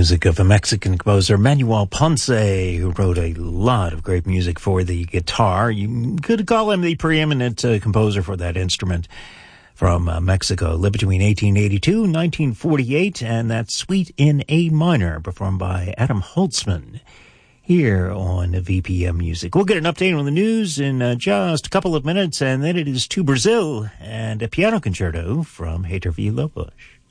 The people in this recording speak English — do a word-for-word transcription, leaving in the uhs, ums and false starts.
music of a Mexican composer, Manuel Ponce, who wrote a lot of great music for the guitar. You could call him the preeminent uh, composer for that instrument from uh, Mexico. Lived between eighteen eighty-two and nineteen forty-eight, and that's Suite in A minor, performed by Adam Holtzman here on V P M Music. We'll get an update on the news in uh, just a couple of minutes, and then it is to Brazil and a piano concerto from Heitor Villa-Lobos.